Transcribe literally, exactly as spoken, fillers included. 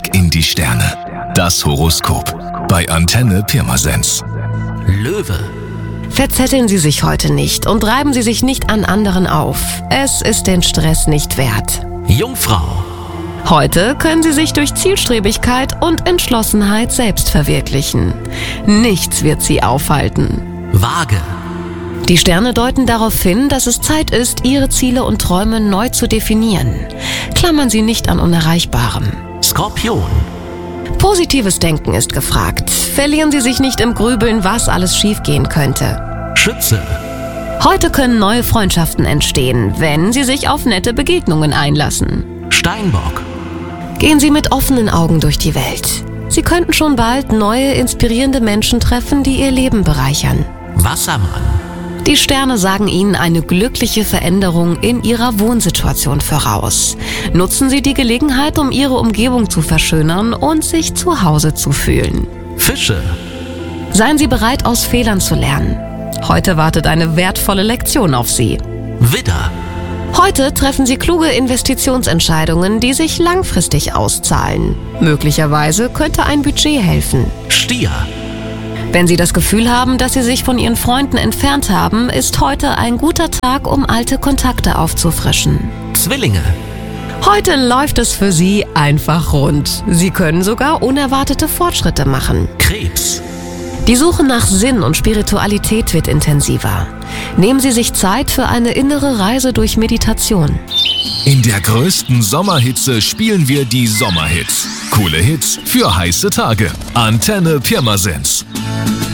Blick in die Sterne. Das Horoskop bei Antenne Pirmasens. Löwe. Verzetteln Sie sich heute nicht und reiben Sie sich nicht an anderen auf. Es ist den Stress nicht wert. Jungfrau. Heute können Sie sich durch Zielstrebigkeit und Entschlossenheit selbst verwirklichen. Nichts wird Sie aufhalten. Waage. Die Sterne deuten darauf hin, dass es Zeit ist, Ihre Ziele und Träume neu zu definieren. Klammern Sie nicht an Unerreichbarem. Skorpion. Positives Denken ist gefragt. Verlieren Sie sich nicht im Grübeln, was alles schiefgehen könnte. Schütze. Heute können neue Freundschaften entstehen, wenn Sie sich auf nette Begegnungen einlassen. Steinbock. Gehen Sie mit offenen Augen durch die Welt. Sie könnten schon bald neue, inspirierende Menschen treffen, die Ihr Leben bereichern. Wassermann. Die Sterne sagen Ihnen eine glückliche Veränderung in Ihrer Wohnsituation voraus. Nutzen Sie die Gelegenheit, um Ihre Umgebung zu verschönern und sich zu Hause zu fühlen. Fische. Seien Sie bereit, aus Fehlern zu lernen. Heute wartet eine wertvolle Lektion auf Sie. Widder. Heute treffen Sie kluge Investitionsentscheidungen, die sich langfristig auszahlen. Möglicherweise könnte ein Budget helfen. Stier. Wenn Sie das Gefühl haben, dass Sie sich von Ihren Freunden entfernt haben, ist heute ein guter Tag, um alte Kontakte aufzufrischen. Zwillinge. Heute läuft es für Sie einfach rund. Sie können sogar unerwartete Fortschritte machen. Krebs. Die Suche nach Sinn und Spiritualität wird intensiver. Nehmen Sie sich Zeit für eine innere Reise durch Meditation. In der größten Sommerhitze spielen wir die Sommerhits. Coole Hits für heiße Tage. Antenne Pirmasens.